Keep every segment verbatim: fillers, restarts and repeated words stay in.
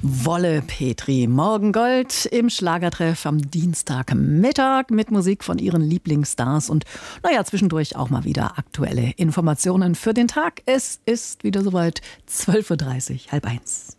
Wolle Petri, Morgengold im Schlagertreff am Dienstagmittag mit Musik von ihren Lieblingsstars und naja, zwischendurch auch mal wieder aktuelle Informationen für den Tag. Es ist wieder soweit, zwölf Uhr dreißig, halb eins.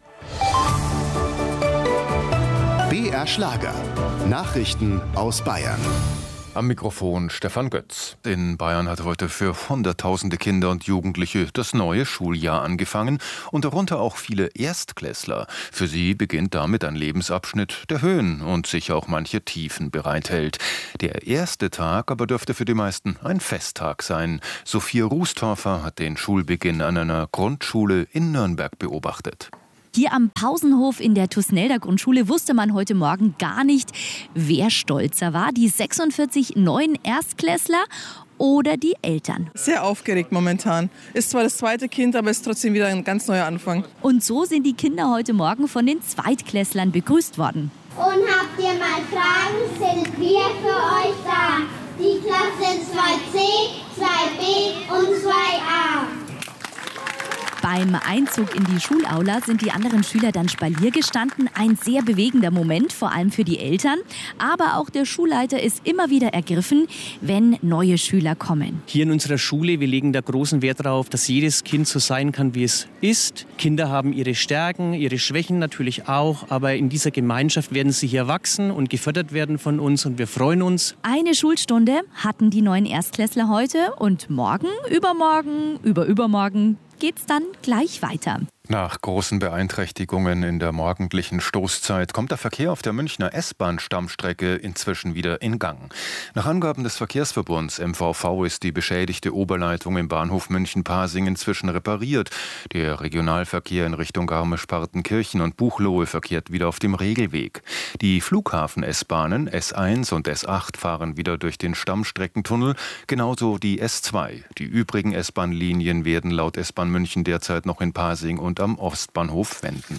B R Schlager. Nachrichten aus Bayern. Am Mikrofon Stefan Götz. In Bayern hat heute für Hunderttausende Kinder und Jugendliche das neue Schuljahr angefangen und darunter auch viele Erstklässler. Für sie beginnt damit ein Lebensabschnitt, der Höhen und sicher auch manche Tiefen bereithält. Der erste Tag aber dürfte für die meisten ein Festtag sein. Sophia Rußtorfer hat den Schulbeginn an einer Grundschule in Nürnberg beobachtet. Hier am Pausenhof in der Tusnelder Grundschule wusste man heute Morgen gar nicht, wer stolzer war, die sechsundvierzig neuen Erstklässler oder die Eltern. Sehr aufgeregt momentan. Ist zwar das zweite Kind, aber ist trotzdem wieder ein ganz neuer Anfang. Und so sind die Kinder heute Morgen von den Zweitklässlern begrüßt worden. Und habt ihr mal Fragen, sind wir für euch da. Die Klasse zwei C, zwei B und zwei A. Beim Einzug in die Schulaula sind die anderen Schüler dann Spalier gestanden. Ein sehr bewegender Moment, vor allem für die Eltern. Aber auch der Schulleiter ist immer wieder ergriffen, wenn neue Schüler kommen. Hier in unserer Schule, wir legen da großen Wert darauf, dass jedes Kind so sein kann, wie es ist. Kinder haben ihre Stärken, ihre Schwächen natürlich auch. Aber in dieser Gemeinschaft werden sie hier wachsen und gefördert werden von uns. Und wir freuen uns. Eine Schulstunde hatten die neuen Erstklässler heute. Und morgen, übermorgen, überübermorgen geht's dann gleich weiter. Nach großen Beeinträchtigungen in der morgendlichen Stoßzeit kommt der Verkehr auf der Münchner S-Bahn-Stammstrecke inzwischen wieder in Gang. Nach Angaben des Verkehrsverbunds M V V ist die beschädigte Oberleitung im Bahnhof München-Pasing inzwischen repariert. Der Regionalverkehr in Richtung Garmisch-Partenkirchen und Buchloe verkehrt wieder auf dem Regelweg. Die Flughafen-S-Bahnen S eins und S acht fahren wieder durch den Stammstreckentunnel, genauso die S zwei. Die übrigen S-Bahn-Linien werden laut S-Bahn München derzeit noch in Pasing und am Ostbahnhof wenden.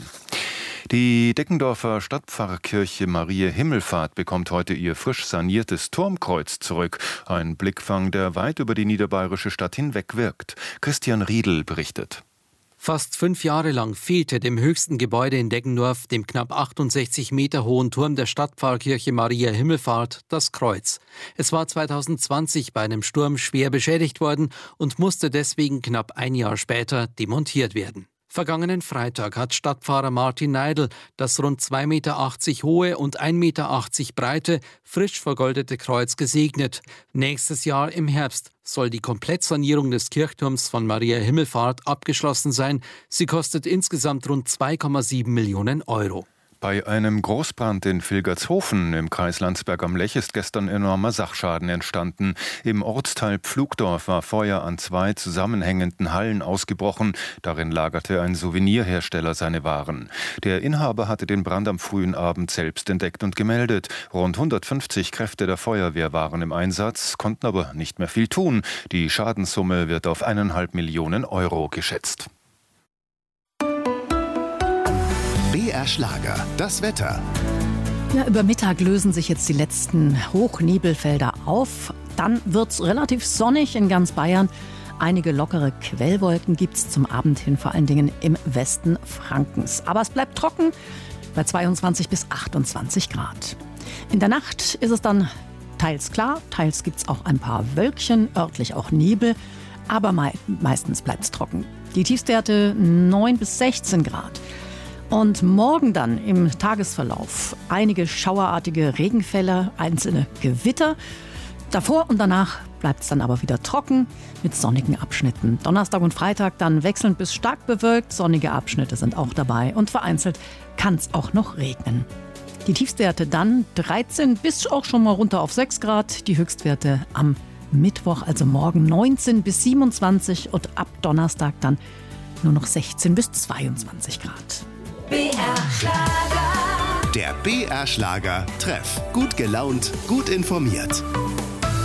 Die Deckendorfer Stadtpfarrkirche Maria Himmelfahrt bekommt heute ihr frisch saniertes Turmkreuz zurück. Ein Blickfang, der weit über die niederbayerische Stadt hinweg wirkt. Christian Riedl berichtet. Fast fünf Jahre lang fehlte dem höchsten Gebäude in Deggendorf, dem knapp achtundsechzig Meter hohen Turm der Stadtpfarrkirche Maria Himmelfahrt, das Kreuz. Es war zweitausendzwanzig bei einem Sturm schwer beschädigt worden und musste deswegen knapp ein Jahr später demontiert werden. Vergangenen Freitag hat Stadtpfarrer Martin Neidl das rund zwei Meter achtzig hohe und ein Meter achtzig breite, frisch vergoldete Kreuz gesegnet. Nächstes Jahr im Herbst soll die Komplettsanierung des Kirchturms von Maria Himmelfahrt abgeschlossen sein. Sie kostet insgesamt rund zwei Komma sieben Millionen Euro. Bei einem Großbrand in Vilgertshofen im Kreis Landsberg am Lech ist gestern enormer Sachschaden entstanden. Im Ortsteil Pflugdorf war Feuer an zwei zusammenhängenden Hallen ausgebrochen. Darin lagerte ein Souvenirhersteller seine Waren. Der Inhaber hatte den Brand am frühen Abend selbst entdeckt und gemeldet. Rund hundertfünfzig Kräfte der Feuerwehr waren im Einsatz, konnten aber nicht mehr viel tun. Die Schadenssumme wird auf eineinhalb Millionen Euro geschätzt. B R Schlager, das Wetter. Ja, über Mittag lösen sich jetzt die letzten Hochnebelfelder auf. Dann wird es relativ sonnig in ganz Bayern. Einige lockere Quellwolken gibt es zum Abend hin, vor allen Dingen im Westen Frankens. Aber es bleibt trocken bei zweiundzwanzig bis achtundzwanzig Grad. In der Nacht ist es dann teils klar, teils gibt es auch ein paar Wölkchen, örtlich auch Nebel. Aber mei- meistens bleibt es trocken. Die Tiefstwerte neun bis sechzehn Grad. Und morgen dann im Tagesverlauf einige schauerartige Regenfälle, einzelne Gewitter. Davor und danach bleibt es dann aber wieder trocken mit sonnigen Abschnitten. Donnerstag und Freitag dann wechselnd bis stark bewölkt. Sonnige Abschnitte sind auch dabei und vereinzelt kann es auch noch regnen. Die Tiefstwerte dann dreizehn bis auch schon mal runter auf sechs Grad. Die Höchstwerte am Mittwoch, also morgen neunzehn bis siebenundzwanzig und ab Donnerstag dann nur noch sechzehn bis zweiundzwanzig Grad. B R Schlager. Der B R Schlager Treff. Gut gelaunt, gut informiert.